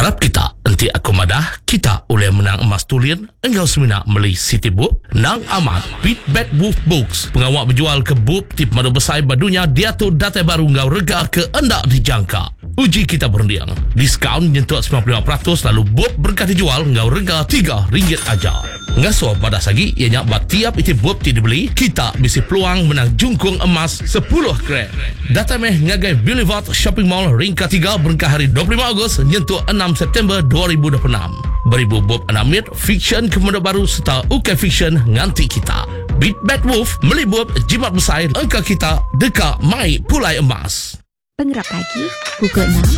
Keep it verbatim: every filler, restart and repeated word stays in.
Harap kita nanti aku madah kita oleh menang emas tulian engkau semina beli City Book nang amat Beat Bad Wolf Books pengawak berjual ke book tip madu besar badunya dia tu data baru engkau rega ke endak dijangka uji kita berundiang diskaun nyentuh sembilan puluh lima peratus lalu book berkat dijual engkau rega tiga ringgit aja ngaso pada sagi ianya buat tiap iti book ti dibeli kita bisi peluang menang jungkung emas sepuluh gram data meh ngagai Boulevard Shopping Mall ring ketiga berengkah hari dua puluh lima Ogos nyentuh enam September dua ribu dua puluh enam beribu bob anamit fiction kemudian baru serta ukai fiction nganti kita Beat Bad Wolf melibut jimat besar engkau kita deka mai pulai emas Penggerak pagi pukul enam